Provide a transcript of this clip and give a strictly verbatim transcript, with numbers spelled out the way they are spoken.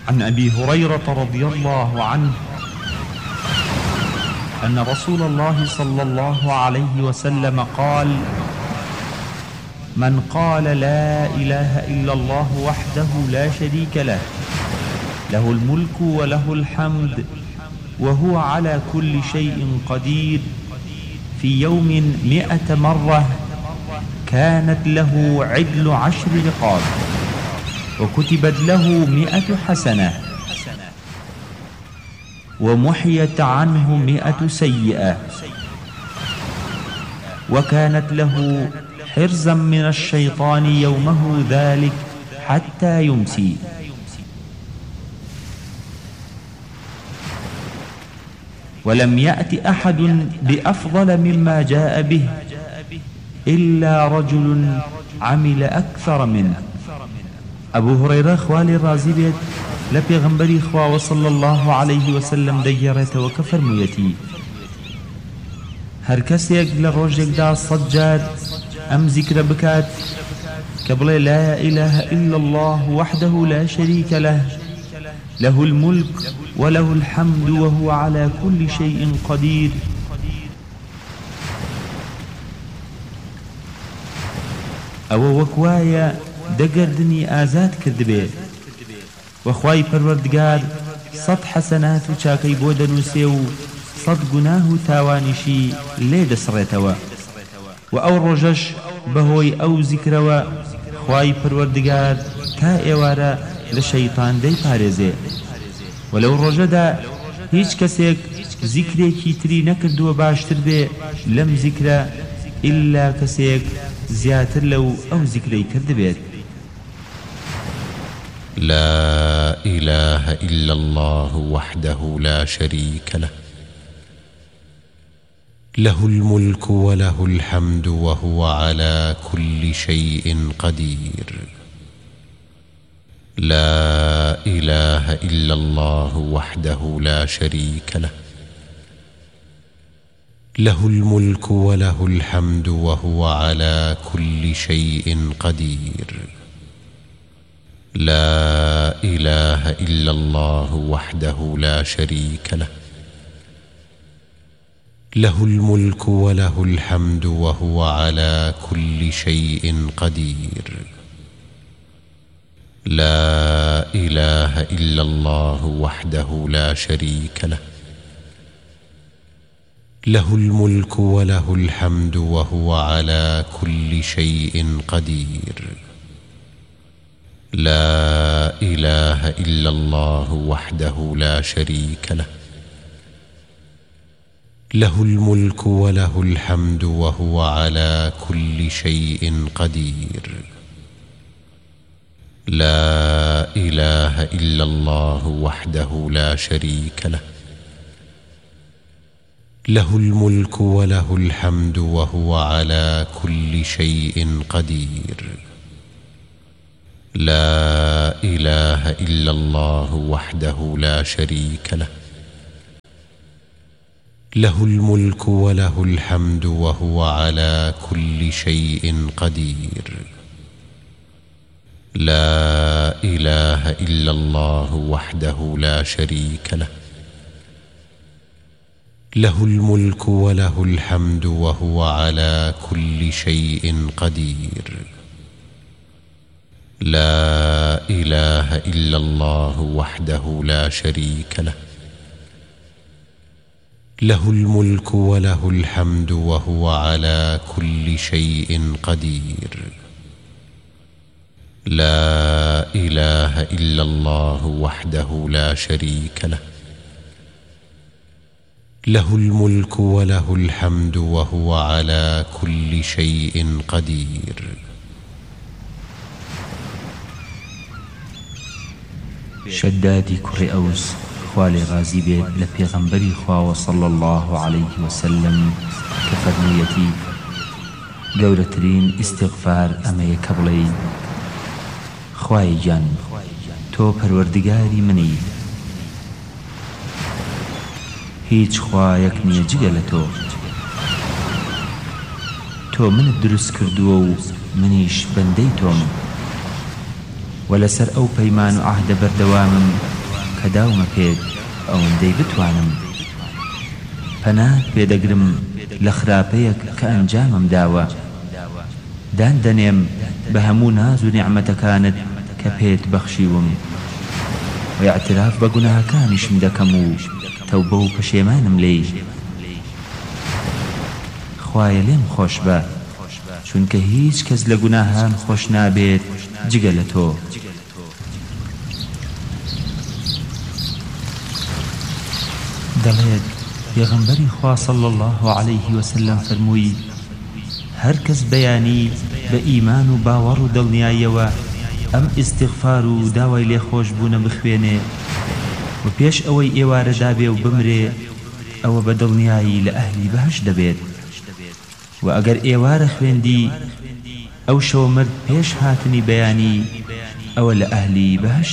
عن أبي هريرة رضي الله عنه أن رسول الله صلى الله عليه وسلم قال: من قال لا إله إلا الله وحده لا شريك له له الملك وله الحمد وهو على كل شيء قدير في يوم مئة مرة كانت له عدل عشر رقاب وكتبت له مئة حسنة ومحيت عنه مئة سيئة وكانت له حرزا من الشيطان يومه ذلك حتى يمسي. ولم يأت أحد بأفضل مما جاء به إلا رجل عمل أكثر منه. أبو هريرة خوالي رازي بيت لبيغنبري خوا صلى الله عليه وسلم ديرت وكفر ميتي هر كسيك لروجك دا صجاد أم ذكر بكات كبل لا إله إلا الله وحده لا شريك له له الملك وله الحمد وهو على كل شيء قدير. أو وكوايا دقردني آزاد كردبي وخواي پروردگار صد حسنات و چاكي بودن سيو صد گناه تاوانشي ليد سريتوا و او رجش بهوي او ذكروا خواي پروردگار تا ايوارا لشيطان دي پاريزي. ولو رجدا هيچ كسيك ذكري كيتري نكردو باشتر بي لم ذكرا إلا كسيك زياتر لو او ذكري كرد بيت. لا إله إلا الله وحده لا شريك له له الملك وله الحمد وهو على كل شيء قدير. لا إله إلا الله وحده لا شريك له له الملك وله الحمد وهو على كل شيء قدير. لا إله إلا الله وحده لا شريك له له الملك وله الحمد وهو على كل شيء قدير. لا إله إلا الله وحده لا شريك له له الملك وله الحمد وهو على كل شيء قدير. لا إله إلا الله وحده لا شريك له له الملك وله الحمد وهو على كل شيء قدير. لا إله إلا الله وحده لا شريك له له الملك وله الحمد وهو على كل شيء قدير. لا إله إلا الله وحده لا شريك له له الملك وله الحمد وهو على كل شيء قدير. لا إله إلا الله وحده لا شريك له له الملك وله الحمد وهو على كل شيء قدير. لا إله إلا الله وحده لا شريك له له الملك وله الحمد وهو على كل شيء قدير. لا إله إلا الله وحده لا شريك له له الملك وله الحمد وهو على كل شيء قدير. شدادي كري أوس خوالي غازي بيت لبيغنبري خوا صلى الله عليه وسلم كفرميتي قولترين استغفار أما يكبلي خواي جان تو پروردگاري مني هيچ خوايك نية جگل تو من الدرس كردو منيش بندي توم ولسر أو پەیمان و عهدە بەردەوامم کە داومە پێت ئەوەندەی بتوانم پەنات پێدەگرم لە خراپەیەک کە ئەنجامم داوە دان دەنێم بە هەموو ناز و نیعمەتەکانت کە پێت بەخشیوم و اعتراف بە گوناهەکانیشم دەکەم و تەوبە و پەشێمانم لێی خوایە لێم خۆش بە چونکە هیچ کەس لە گوناهان خۆش نابێت جگە لە تۆ دەڵێت پێغەمبەری خوا صلی الله عليه وسلم فەرمووی هەر کەس بەیانی بە ئیمان و باوەڕ و دڵنیاییەوە ئەم ئیستیغفار و داوای لێخۆشبوونە بخوێنێ و پێش ئەوەی ئێوارە دابێ و بمرێ ئەوە بە دڵنیایی لە ئەهلی بەهشت دەبێت و ئەگەر ئێوارە خوێندی ئەو شەو مرد پێش هاتنی بەیانی ئەوە لە ئەهلی بەهشت